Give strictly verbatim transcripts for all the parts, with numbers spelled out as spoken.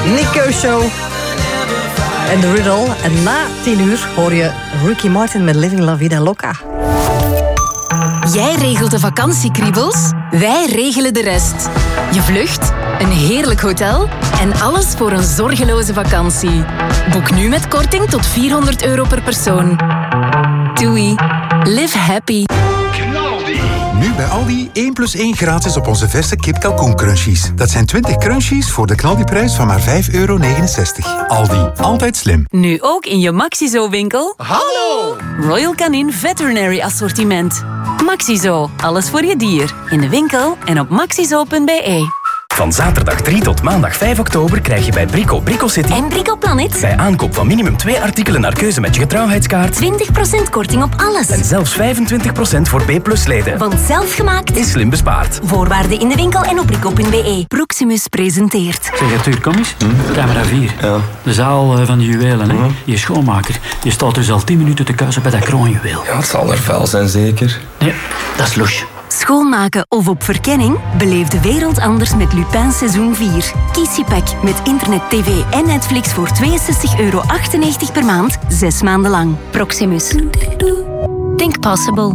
Nick Kershaw en The Riddle. En na tien uur hoor je Ricky Martin met Living La Vida Loca. Jij regelt de vakantiekriebels, wij regelen de rest. Je vlucht, een heerlijk hotel en alles voor een zorgeloze vakantie. Boek nu met korting tot vierhonderd euro per persoon. Doei. Live happy. Nu bij Aldi één plus één gratis op onze verse kip kalkoen crunchies. Dat zijn twintig crunchies voor de knaldiprijs van maar vijf euro negenenzestig. Aldi, altijd slim. Nu ook in je Maxizo-winkel. Hallo! Royal Canin Veterinary Assortiment. Maxizo, alles voor je dier. In de winkel en op maxizo punt b e. Van zaterdag drie tot maandag vijf oktober krijg je bij Brico Brico City En Brico Planet bij aankoop van minimum twee artikelen naar keuze met je getrouwheidskaart twintig procent korting op alles. en zelfs vijfentwintig procent voor B plus leden. Want zelfgemaakt Is slim bespaard. Voorwaarden in de winkel en op brico punt b e. Proximus presenteert. Zeg, Arthur, kom eens. Hm? Camera vier. Ja. De zaal van de juwelen, hè. Hm? Je schoonmaker. Je staat dus al tien minuten te kuisen bij dat kroonjuweel. Ja, het zal er vuil zijn, zeker. Nee, dat is loes. Schoonmaken of op verkenning? Beleef de wereld anders met Lupin seizoen vier. Kies je pack met internet, tv en Netflix voor tweeënzestig euro achtennegentig per maand, zes maanden lang. Proximus. Think possible.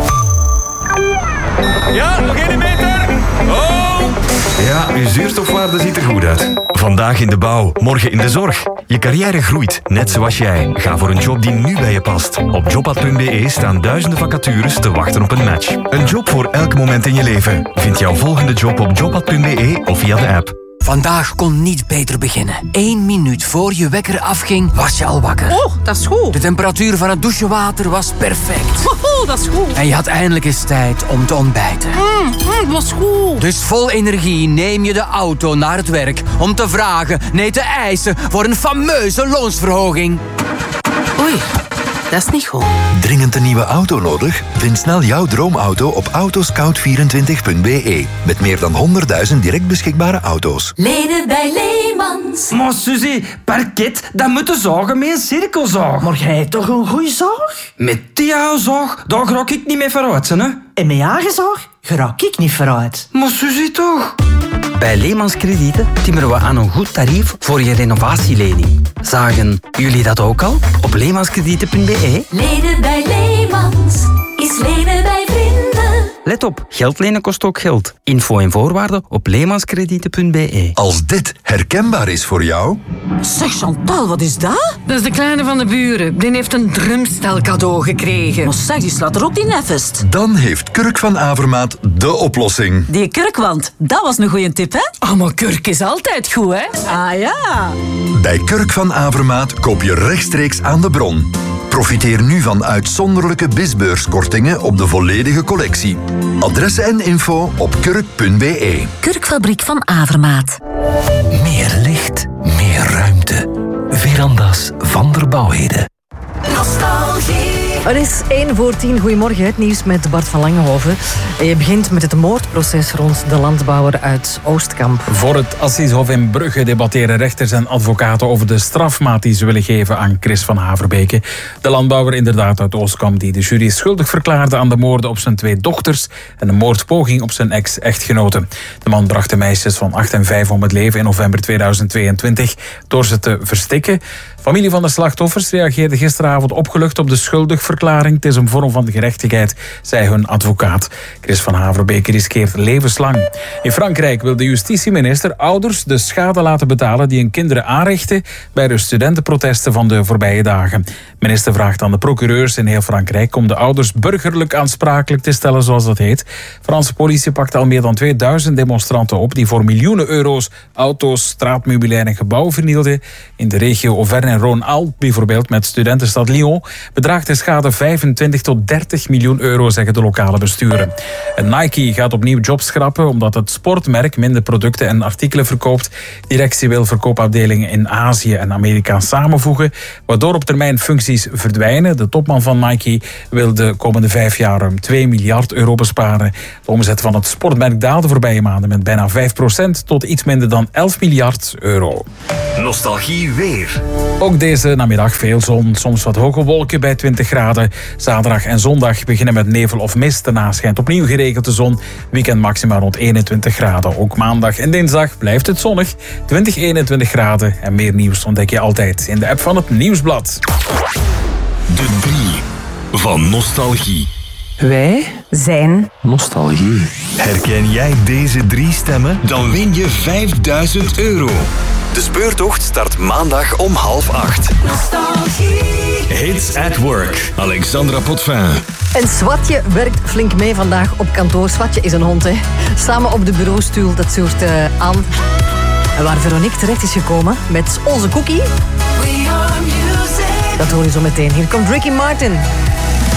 Ja, nog één meter. Oh! Ja, uw zuurstofwaarde ziet er goed uit. Vandaag in de bouw, morgen in de zorg. Je carrière groeit, net zoals jij. Ga voor een job die nu bij je past. Op jobpad punt b e staan duizenden vacatures te wachten op een match. Een job voor elk moment in je leven. Vind jouw volgende job op jobpad punt b e of via de app. Vandaag kon niet beter beginnen. Eén minuut voor je wekker afging, was je al wakker. Oh, dat is goed. De temperatuur van het douchewater was perfect. Oh, dat is goed. En je had eindelijk eens tijd om te ontbijten. Mm, mm, dat was goed. Dus vol energie neem je de auto naar het werk om te vragen, nee te eisen, voor een fameuze loonsverhoging. Oei, dat is niet goed. Dringend een nieuwe auto nodig? Vind snel jouw droomauto op autoscout vierentwintig punt b e. Met meer dan honderdduizend direct beschikbare auto's. Leden bij Leemans. Maar Suzy, parket, dat moet de zagen met een cirkelzaag. Maar jij hebt toch een goeie zaag? Met die oude zaag, daar raak ik niet mee vooruit, hè? En met jouw zaag raak ik niet vooruit. Maar Suzy toch? Bij Leemans Kredieten timmeren we aan een goed tarief voor je renovatielening. Zagen jullie dat ook al? Op leemanskredieten punt b e. Leden bij Leemans is lenen bij vrienden. Let op, geld lenen kost ook geld. Info en voorwaarden op leemanskredieten punt b e. Als dit herkenbaar is voor jou... Zeg Chantal, wat is dat? Dat is de kleine van de buren. Die heeft een drumstel cadeau gekregen. Maar zeg, die slaat er ook die nefest. Dan heeft Kurk van Avermaat de oplossing. Die kurkwand, dat was een goeie tip, hè? Ah, maar kurk is altijd goed, hè? Ah ja. Bij Kurk van Avermaat koop je rechtstreeks aan de bron. Profiteer nu van uitzonderlijke bisbeurskortingen op de volledige collectie. Adressen en info op kurk punt b e. Kurkfabriek van Avermaat. Meer licht, meer ruimte. Veranda's van der Bouwheden. Nostalgie. Het is één voor tien. Goedemorgen, het nieuws met Bart van Langenhoven. En je begint met het moordproces rond de landbouwer uit Oostkamp. Voor het Assisehof in Brugge debatteren rechters en advocaten over de strafmaat die ze willen geven aan Chris van Haverbeke. De landbouwer inderdaad uit Oostkamp die de jury schuldig verklaarde aan de moorden op zijn twee dochters en de moordpoging op zijn ex-echtgenote. De man bracht de meisjes van acht en vijf om het leven in november tweeduizend tweeëntwintig door ze te verstikken. Familie van de slachtoffers reageerde gisteravond opgelucht op de schuldigverklaring. Het is een vorm van de gerechtigheid, zei hun advocaat. Chris van Haverbeke riskeert levenslang. In Frankrijk wil de justitieminister ouders de schade laten betalen die hun kinderen aanrichten bij de studentenprotesten van de voorbije dagen. De minister vraagt aan de procureurs in heel Frankrijk om de ouders burgerlijk aansprakelijk te stellen, zoals dat heet. Franse politie pakte al meer dan tweeduizend demonstranten op die voor miljoenen euro's auto's, straatmeubilair en gebouwen vernielden. In de regio Auvergne en Rhône-Alpes, bijvoorbeeld met studentenstad Lyon, bedraagt de schade vijfentwintig tot dertig miljoen euro, zeggen de lokale besturen. En Nike gaat opnieuw jobs schrappen omdat het sportmerk minder producten en artikelen verkoopt. De directie wil verkoopafdelingen in Azië en Amerika samenvoegen, waardoor op termijn functies verdwijnen. De topman van Nike wil de komende vijf jaar ruim twee miljard euro besparen. De omzet van het sportmerk daalde voorbije maanden met bijna vijf procent tot iets minder dan elf miljard euro. Nostalgie weer. Ook deze namiddag veel zon, soms wat hoge wolken bij twintig graden. Zaterdag en zondag beginnen met nevel of mist. Daarna schijnt opnieuw geregeld de zon. Weekend maxima rond eenentwintig graden. Ook maandag en dinsdag blijft het zonnig. twintig, eenentwintig graden. En meer nieuws ontdek je altijd in de app van het Nieuwsblad. De drie van Nostalgie. Wij zijn Nostalgie. Herken jij deze drie stemmen? Dan win je vijfduizend euro. De speurtocht start maandag om half acht. Nostalgie. Hits at Work. Alexandra Potvin. En Swatje werkt flink mee vandaag op kantoor. Swatje is een hond, hè. Samen op de bureaustoel, dat soort uh, aan. En waar Veronique terecht is gekomen met onze cookie. Dat hoor je zo meteen. Hier komt Ricky Martin.